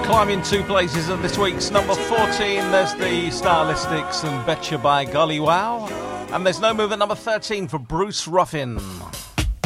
Climbing 2 places in this week's number 14, there's the Stylistics and Betcha by Golly Wow. And there's no move at number 13 for Bruce Ruffin.